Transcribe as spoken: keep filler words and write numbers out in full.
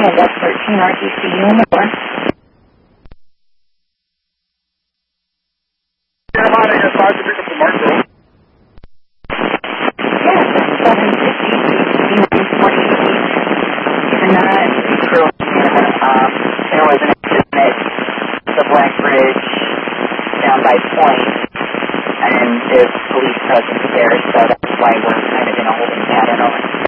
and that's thirteen R T C U in the door. Carolina, you're five to pick up the Marshall. Yes, seven fifty, U twenty. And uh, crew, um, there was an incident at the Black Bridge down by Point, and there's police presence there, so that's why we're kind of in a holding pattern over.